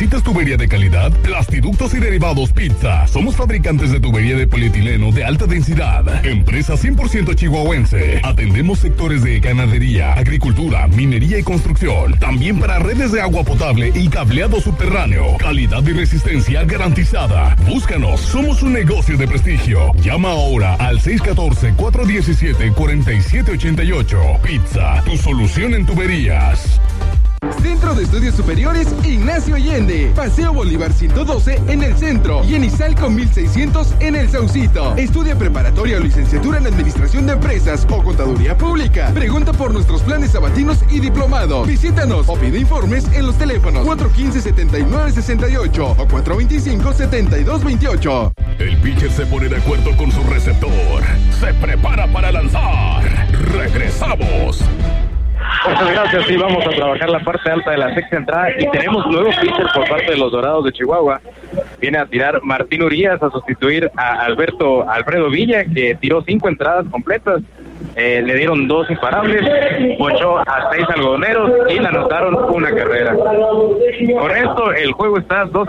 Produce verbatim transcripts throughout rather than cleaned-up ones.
¿Necesitas tubería de calidad? Plastiductos y derivados Pizza. Somos fabricantes de tubería de polietileno de alta densidad. Empresa cien por ciento chihuahuense. Atendemos sectores de ganadería, agricultura, minería y construcción. También para redes de agua potable y cableado subterráneo. Calidad y resistencia garantizada. Búscanos. Somos un negocio de prestigio. Llama ahora al seis uno cuatro, cuatro uno siete, cuatro siete ocho ocho. Pizza, tu solución en tuberías. Centro de Estudios Superiores Ignacio Allende, Paseo Bolívar ciento doce en el centro y en Izalco mil seiscientos en el Saucito. Estudia preparatoria o licenciatura en Administración de Empresas o Contaduría Pública. Pregunta por nuestros planes sabatinos y diplomado. Visítanos o pide informes en los teléfonos cuatro uno cinco, siete nueve seis ocho o cuatro dos cinco, siete dos dos ocho. El pitcher se pone de acuerdo con su receptor. Se prepara para lanzar. Regresamos. Muchas gracias, sí, vamos a trabajar la parte alta de la sexta entrada y tenemos nuevos pitchers por parte de los Dorados de Chihuahua. Viene a tirar Martín Urias a sustituir a Alberto Alfredo Villa, que tiró cinco entradas completas. Eh, le dieron dos imparables, ponchó a seis algodoneros y le anotaron una carrera. Con esto el juego está dos.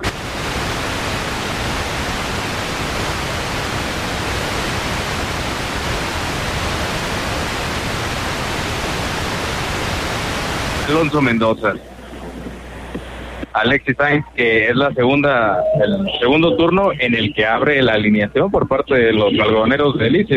Alonso Mendoza. Alexis Sainz, que es la segunda, el segundo turno en el que abre la alineación por parte de los algodoneros de Elise.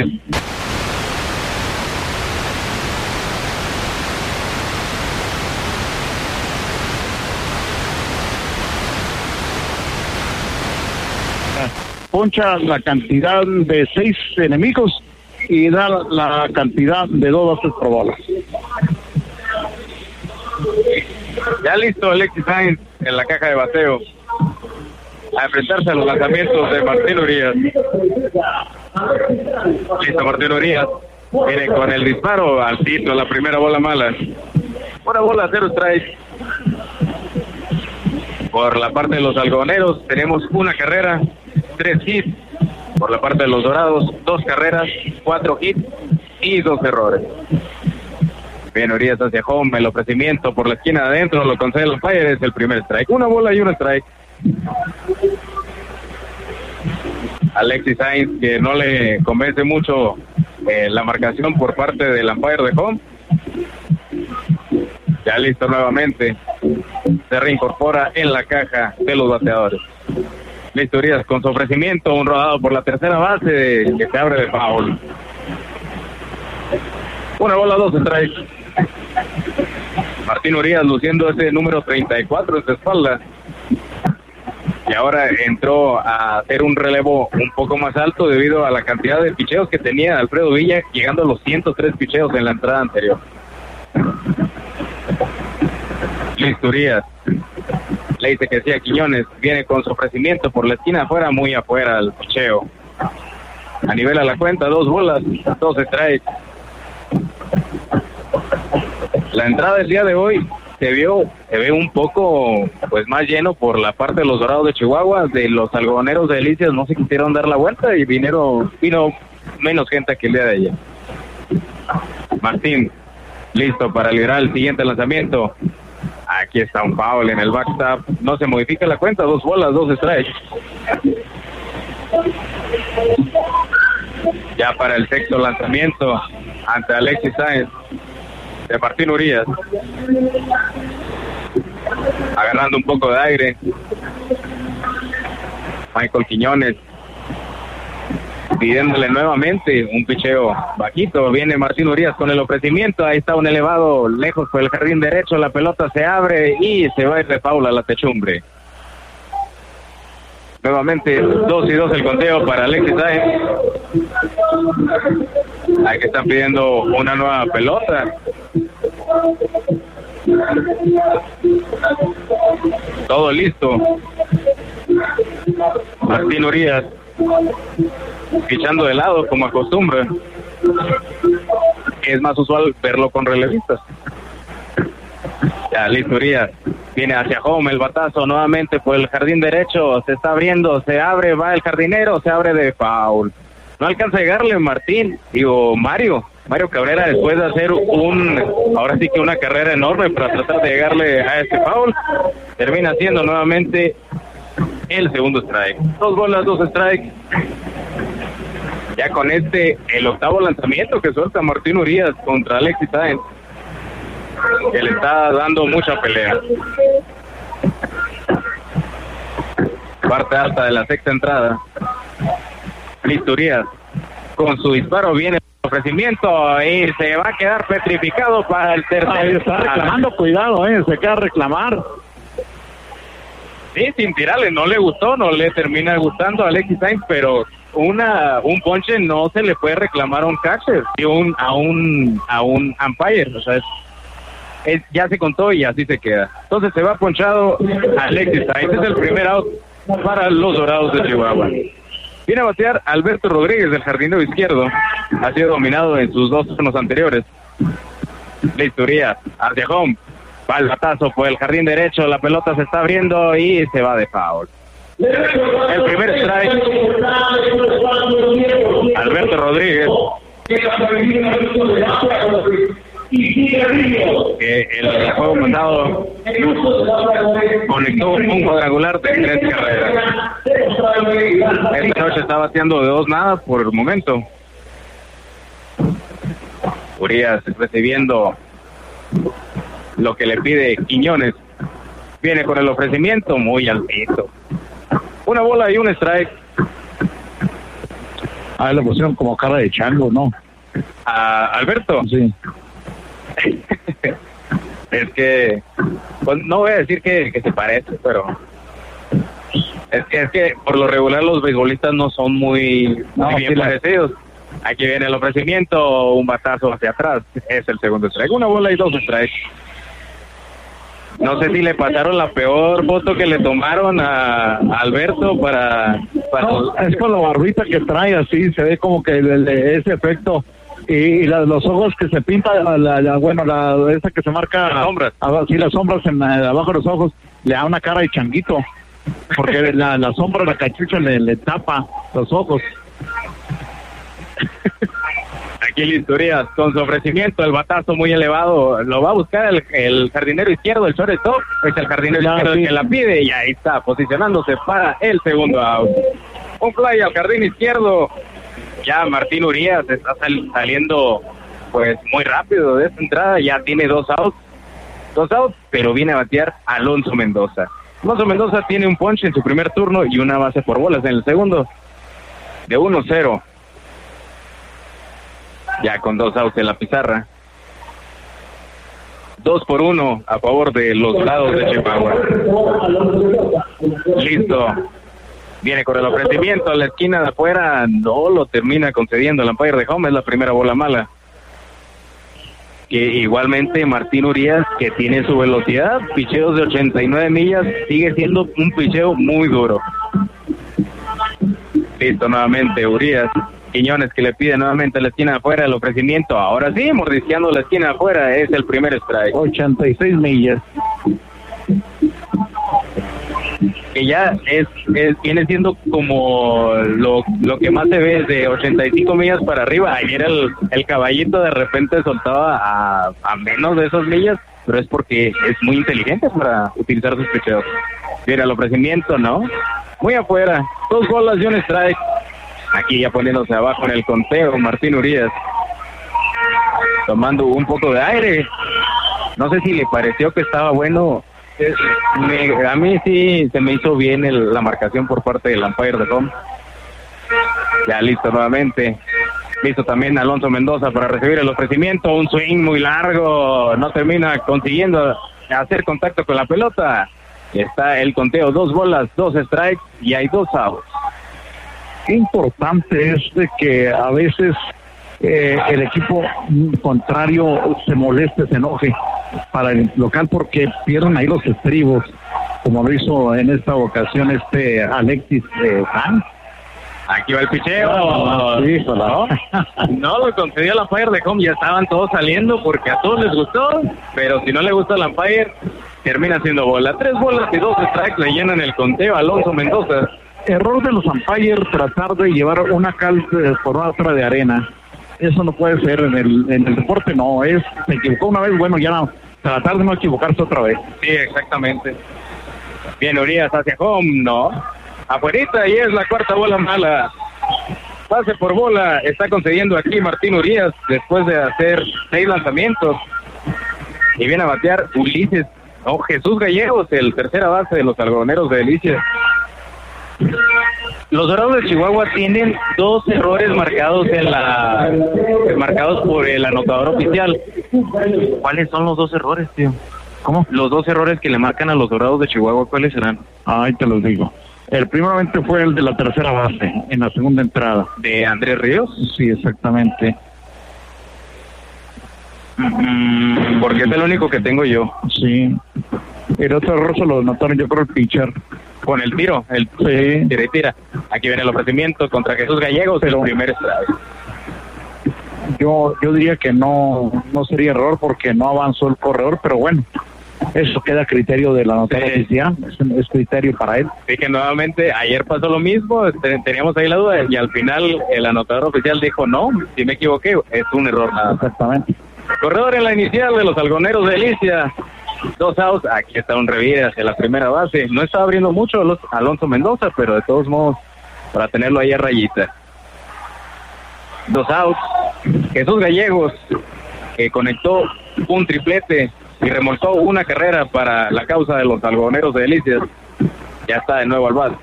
Poncha la cantidad de seis enemigos y da la cantidad de dos bases por bola. Ya listo Alexis Sainz en la caja de bateo a enfrentarse a los lanzamientos de Martín Urias. Listo Martín Urias, viene con el disparo altito, la primera bola mala. Una bola, cero strike. Por la parte de los algodoneros tenemos una carrera, tres hits. Por la parte de los Dorados, dos carreras, cuatro hits y dos errores. Bien, Urias hacia home, el ofrecimiento por la esquina de adentro, lo concede el umpire, es el primer strike. Una bola y un strike. Alexis Sainz, que no le convence mucho eh, la marcación por parte del umpire de home. Ya listo nuevamente. Se reincorpora en la caja de los bateadores. Listo Urias con su ofrecimiento, un rodado por la tercera base que se abre de foul. Una bola, dos strikes. Martín Urias luciendo ese número treinta y cuatro en su espalda. Y ahora entró a hacer un relevo un poco más alto debido a la cantidad de picheos que tenía Alfredo Villa, llegando a los ciento tres picheos en la entrada anterior. Listo Urias. Le dice que sí a Quiñones. Viene con su ofrecimiento por la esquina afuera, muy afuera el picheo. A nivel a la cuenta, dos bolas, dos strikes. La entrada del día de hoy se vio, se ve un poco pues más lleno por la parte de los Dorados de Chihuahua. De los algodoneros de Delicias no se quisieron dar la vuelta y vinieron, vino menos gente que el día de ayer. Martín, listo para liberar el siguiente lanzamiento. Aquí está un foul en el backstop. No se modifica la cuenta, dos bolas, dos strikes. Ya para el sexto lanzamiento ante Alexis Sainz de Martín Urias, agarrando un poco de aire. Michael Quiñones pidiéndole nuevamente un picheo bajito. Viene Martín Urias con el ofrecimiento. Ahí está un elevado lejos por el jardín derecho. La pelota se abre y se va a ir de foul a la techumbre. Nuevamente dos y dos el conteo para Alexis Sainz. Ahí que están pidiendo una nueva pelota. Todo listo. Martín Urias pichando de lado como acostumbra. Es más usual verlo con relevistas. Ya listo Urias. Viene hacia home el batazo nuevamente por el jardín derecho. Se está abriendo, se abre, va el jardinero, se abre de foul. No alcanza a llegarle Martín, digo Mario, Mario Cabrera, después de hacer un, ahora sí que una carrera enorme para tratar de llegarle a este foul, termina haciendo nuevamente el segundo strike. Dos bolas, dos strikes. Ya con este, el octavo lanzamiento que suelta Martín Urias contra Alexis Sáenz, que le está dando mucha pelea. Parte alta de la sexta entrada. Listo, Urias con su disparo viene el ofrecimiento y se va a quedar petrificado para el tercer. Ahí está reclamando, cuidado, eh, se queda a reclamar. Sí, sin tirarle, no le gustó, no le termina gustando a Alexis Sáenz, pero una un ponche no se le puede reclamar a un catcher y un a un a un umpire, o sea, es, es, ya se contó y así se queda. Entonces se va ponchado Alexis Sáenz, es el primer out para los Dorados de Chihuahua. Viene a batear Alberto Rodríguez, del jardinero izquierdo. Ha sido dominado en sus dos turnos anteriores. Listo, Urias hacia home. Va el batazo por el jardín derecho. La pelota se está abriendo y se va de foul. El primer strike. Alberto Rodríguez. Que el juego pasado conectó un cuadrangular de tres carreras. Esta noche está bateando de dos nada por el momento. Urias recibiendo lo que le pide Quiñones. Viene con el ofrecimiento muy altito. Una bola y un strike. Ah, le pusieron como cara de chango, ¿no? A Alberto. Sí. Es que pues, no voy a decir que, que se parece, pero es que, es que por lo regular los beisbolistas no son muy, no, muy bien sí, parecidos. Aquí viene el ofrecimiento, un batazo hacia atrás, es el segundo strike, una bola y dos strikes. No sé si le pasaron la peor foto que le tomaron a, a Alberto para... para... No, es por la barbita que trae, así se ve como que el, el, ese efecto. Y, y la, los ojos que se pinta, la, la, bueno, la esa que se marca... Las sombras. A, sí, las sombras en, abajo de los ojos, le da una cara de changuito. Porque la, la sombra, la cachucha le, le tapa los ojos. Aquí Listo, Urias con su ofrecimiento, el batazo muy elevado, lo va a buscar el, el jardinero izquierdo, el shortstop, es el jardinero ya, izquierdo sí. el que la pide y ahí está, posicionándose para el segundo out. Un fly al jardín izquierdo, ya Martín Urias está sal, saliendo pues muy rápido de esta entrada, ya tiene dos outs, dos outs, pero viene a batear Alonso Mendoza. Alonso Mendoza tiene un ponche en su primer turno y una base por bolas en el segundo, de uno cero. Ya con dos outs en la pizarra. Dos por uno a favor de los Dorados de Chihuahua. Listo. Viene con el ofrecimiento a la esquina de afuera. No lo termina concediendo el umpire de home. Es la primera bola mala. Que igualmente Martín Urias, que tiene su velocidad, picheos de ochenta y nueve millas, sigue siendo un picheo muy duro. Listo nuevamente Urias. Quiñones que le pide nuevamente a la esquina de afuera el ofrecimiento, ahora sí, mordisqueando la esquina de afuera, es el primer strike. ochenta y seis millas. Que ya es, es viene siendo como lo, lo que más se ve de ochenta y cinco millas para arriba. Ayer el, el caballito de repente soltaba a, a menos de esas millas, pero es porque es muy inteligente para utilizar sus picheos. Mira el ofrecimiento, ¿no? Muy afuera, dos bolas y un strike. Aquí ya poniéndose abajo en el conteo, Martín Urias, tomando un poco de aire. No sé si le pareció que estaba bueno. Me, a mí sí se me hizo bien el, la marcación por parte del umpire de home. Ya listo nuevamente. Listo también Alonso Mendoza para recibir el ofrecimiento. Un swing muy largo. No termina consiguiendo hacer contacto con la pelota. Está el conteo, dos bolas, dos strikes y hay dos outs. Qué importante es de que a veces eh, el equipo contrario se moleste, se enoje para el local porque pierden ahí los estribos, como lo hizo en esta ocasión este Alexis eh, Sáenz. Aquí va el picheo. Oh, sí, ¿no? No lo concedió el umpire de home, ya estaban todos saliendo porque a todos les gustó, pero si no le gusta el umpire, termina siendo bola. Tres bolas y dos strikes le llenan el conteo a Alonso Mendoza. Error de los umpires tratar de llevar una cal por otra de arena. Eso no puede ser en el, en el deporte, no, es, se equivocó una vez, bueno, ya no, tratar de no equivocarse otra vez. Sí, exactamente. Bien, Urias hacia home, no. Afuerita y es la cuarta bola mala. Pase por bola está concediendo aquí Martín Urias después de hacer seis lanzamientos. Y viene a batear Ulises, no, Jesús Gallegos, el tercera base de los algodoneros de Delicias. Los Dorados de Chihuahua tienen dos errores marcados en la marcados por el anotador oficial. ¿Cuáles son los dos errores, tío? ¿Cómo? Los dos errores que le marcan a los Dorados de Chihuahua, ¿cuáles serán? Ahí te los digo. El primeramente fue el de la tercera base, en la segunda entrada. ¿De Andrés Ríos? Sí, exactamente. Mm, porque es el único que tengo yo. Sí. El otro error se lo notaron yo creo el pitcher. Con el tiro, el sí. tira y tira. Aquí viene el ofrecimiento contra Jesús Gallegos, pero el primer strike. Yo, yo diría que no, no sería error porque no avanzó el corredor, pero bueno. Eso queda a criterio de la nota oficial, es, es criterio para él. Sí, que nuevamente ayer pasó lo mismo, teníamos ahí la duda y al final el anotador oficial dijo no, si me equivoqué, es un error nada. Exactamente. Corredor en la inicial de los algoneros de Delicia, dos outs, aquí está un revire hacia la primera base, no está abriendo mucho Alonso Mendoza, pero de todos modos, para tenerlo ahí a rayita. Dos outs, Jesús Gallegos, que conectó un triplete y remolcó una carrera para la causa de los algodoneros de Delicias. Ya está de nuevo al bate.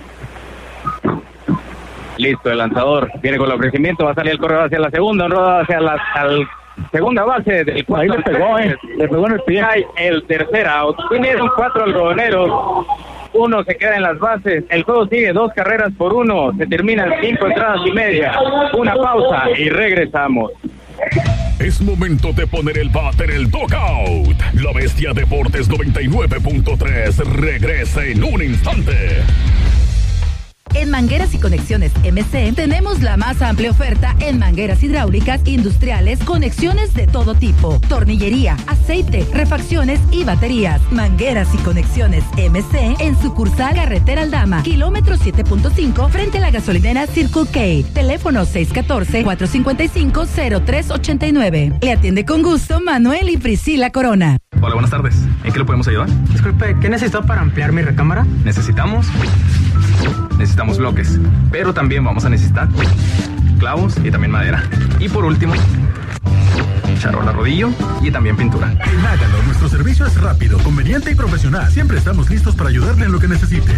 Listo, el lanzador viene con el ofrecimiento, va a salir el corredor hacia la segunda, un rodado hacia la al segunda base del cuarto. Ahí le pegó, eh. le pegó en el pie. El tercer out. Vinieron cuatro algodoneros, uno se queda en las bases, el juego sigue dos carreras por uno, se terminan cinco entradas y media, una pausa y regresamos. Es momento de poner el bate en el dugout. La Bestia Deportes noventa y nueve punto tres regresa en un instante. En Mangueras y Conexiones M C tenemos la más amplia oferta en mangueras hidráulicas, industriales, conexiones de todo tipo, tornillería, aceite, refacciones y baterías. Mangueras y Conexiones M C en sucursal Carretera Aldama, kilómetro siete punto cinco, frente a la gasolinera Circle K. Teléfono seis uno cuatro, cuatro cinco cinco, cero tres ocho nueve. Le atiende con gusto Manuel y Priscila Corona. Hola, buenas tardes. ¿En qué le podemos ayudar? Disculpe, ¿qué necesito para ampliar mi recámara? Necesitamos... Necesitamos bloques, pero también vamos a necesitar clavos y también madera. Y por último, charola rodillo y también pintura. En Hágalo, nuestro servicio es rápido, conveniente y profesional. Siempre estamos listos para ayudarle en lo que necesite.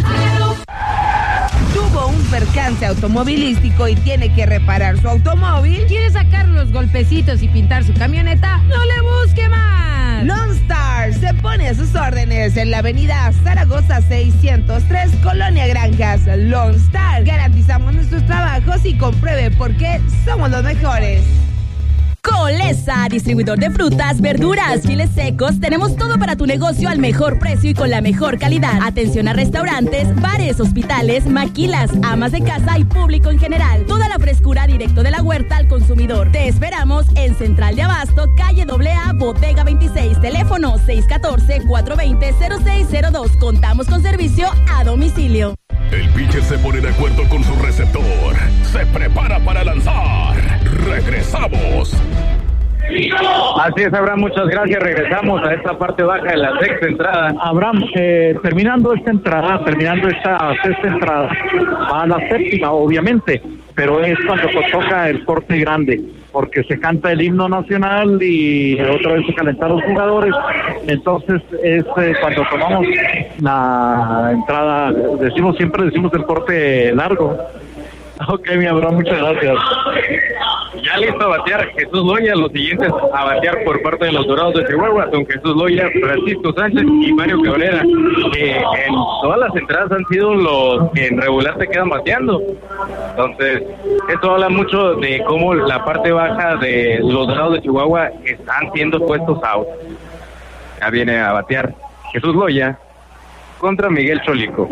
Tuvo un percance automovilístico y tiene que reparar su automóvil. ¿Quiere sacar los golpecitos y pintar su camioneta? ¡No le busque más! Lone Star se pone a sus órdenes en la avenida Zaragoza seiscientos tres, Colonia Granjas. Lone Star, garantizamos nuestros trabajos y compruebe por qué somos los mejores. Colesa, distribuidor de frutas, verduras, chiles secos. Tenemos todo para tu negocio al mejor precio y con la mejor calidad. Atención a restaurantes, bares, hospitales, maquilas, amas de casa y público en general. Toda la frescura directo de la huerta al consumidor. Te esperamos en Central de Abasto, calle A A, Bodega veintiséis. Teléfono seis uno cuatro, cuatro dos cero, cero seis cero dos. Contamos con servicio a domicilio. El pitcher se pone de acuerdo con su receptor. Se prepara para lanzar. Regresamos. Así es, Abraham, muchas gracias. Regresamos a esta parte baja de la sexta entrada. Abraham, eh, terminando esta entrada, terminando esta sexta entrada, a la séptima, obviamente, pero es cuando toca el corte grande, porque se canta el himno nacional y otra vez se calentan los jugadores. Entonces es eh, cuando tomamos la entrada, decimos siempre, decimos el corte largo. Ok, mi Abraham, muchas gracias. Ya listo a batear Jesús Loya, los siguientes a batear por parte de los Dorados de Chihuahua son Jesús Loya, Francisco Sánchez y Mario Cabrera, que en todas las entradas han sido los que en regular se quedan bateando. Entonces, esto habla mucho de cómo la parte baja de los Dorados de Chihuahua están siendo puestos out. Ya viene a batear Jesús Loya contra Miguel Cholico.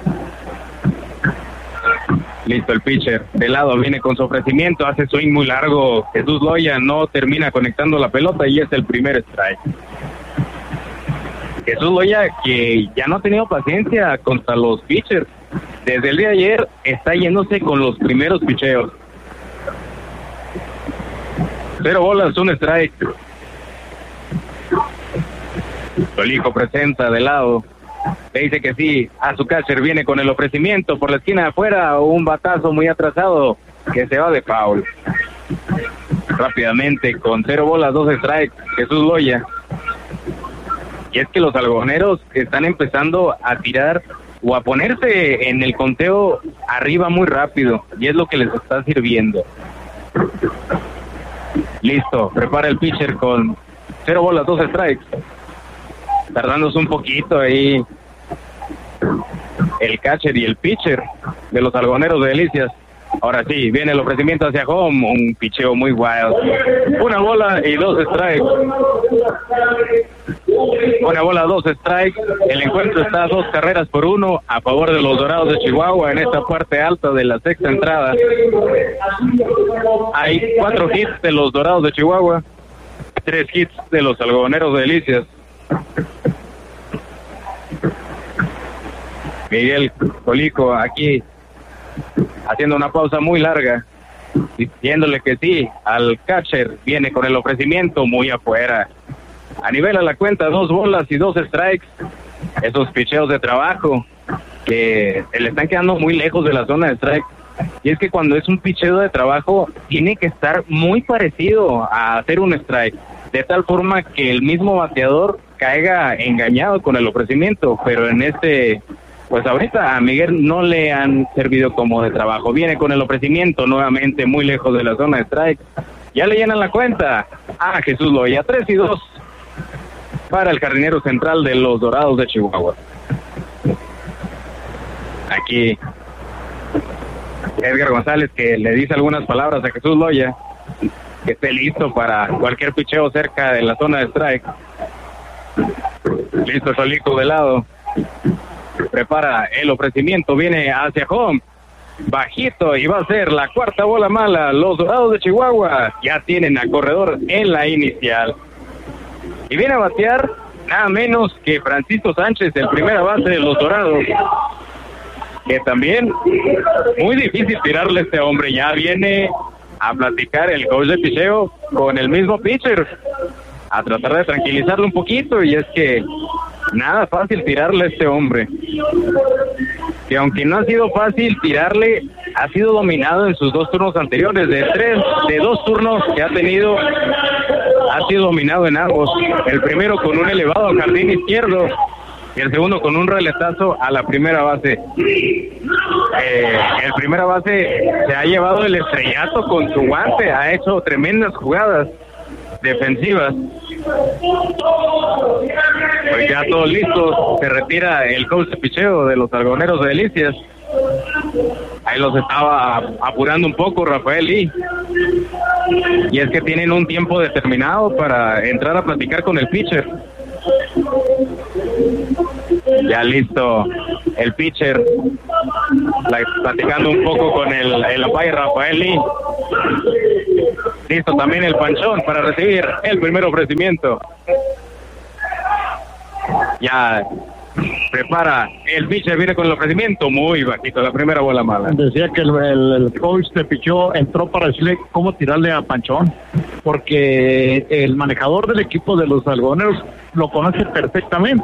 Listo el pitcher, de lado viene con su ofrecimiento, hace swing muy largo, Jesús Loya no termina conectando la pelota y es el primer strike. Jesús Loya, que ya no ha tenido paciencia contra los pitchers, desde el día de ayer está yéndose con los primeros picheos. Cero bolas, un strike. Solico presenta de lado. Le dice que sí a su catcher. Viene con el ofrecimiento por la esquina de afuera. Un batazo muy atrasado que se va de foul. Rápidamente con cero bolas, dos strikes. Jesús Loya. Y es que los algodoneros están empezando a tirar o a ponerse en el conteo arriba muy rápido. Y es lo que les está sirviendo. Listo, prepara el pitcher con cero bolas, dos strikes. Tardándose un poquito ahí el catcher y el pitcher de los algodoneros de Delicias. Ahora sí, viene el ofrecimiento hacia home, un picheo muy wild. Una bola y dos strikes. Una bola, dos strikes. El encuentro está a dos carreras por uno a favor de los Dorados de Chihuahua en esta parte alta de la sexta entrada. Hay cuatro hits de los Dorados de Chihuahua, tres hits de los algodoneros de Delicias. Miguel Solico aquí haciendo una pausa muy larga, diciéndole que sí al catcher. Viene con el ofrecimiento muy afuera. A nivel a la cuenta, dos bolas y dos strikes. Esos picheos de trabajo que le están quedando muy lejos de la zona de strike. Y es que cuando es un picheo de trabajo, tiene que estar muy parecido a hacer un strike, de tal forma que el mismo bateador caiga engañado con el ofrecimiento. Pero en este, pues ahorita a Miguel no le han servido como de trabajo. Viene con el ofrecimiento nuevamente muy lejos de la zona de strike. Ya le llenan la cuenta a Jesús Loya. Tres y dos para el jardinero central de los Dorados de Chihuahua. Aquí Edgar González, que le dice algunas palabras a Jesús Loya, que esté listo para cualquier picheo cerca de la zona de strike. Listo Solico de lado. Prepara el ofrecimiento, viene hacia home. Bajito y va a ser la cuarta bola mala. Los Dorados de Chihuahua ya tienen a corredor en la inicial. Y viene a batear nada menos que Francisco Sánchez, el primera base de los Dorados. Que también muy difícil tirarle a este hombre. Ya viene a platicar el coach de picheo con el mismo pitcher, a tratar de tranquilizarlo un poquito. Y es que nada fácil tirarle a este hombre, que aunque no ha sido fácil tirarle, ha sido dominado en sus dos turnos anteriores. De tres, de dos turnos que ha tenido, ha sido dominado en ambos. El primero con un elevado al jardín izquierdo y el segundo con un reletazo a la primera base. Eh, el primera base se ha llevado el estrellato con su guante, ha hecho tremendas jugadas defensivas. Pues ya todos listos, se retira el coach de picheo de los algodoneros de Delicias. Ahí los estaba apurando un poco Rafael Lee. Y es que tienen un tiempo determinado para entrar a platicar con el pitcher. Ya listo el pitcher, platicando un poco con el, el umpire Rafael Lee. Listo también el Panchón para recibir el primer ofrecimiento. Ya prepara el pitcher, viene con el ofrecimiento muy bajito, la primera bola mala. Decía que el, el, el coach de picheo entró para decirle cómo tirarle a Panchón, porque el manejador del equipo de los algodoneros lo conoce perfectamente.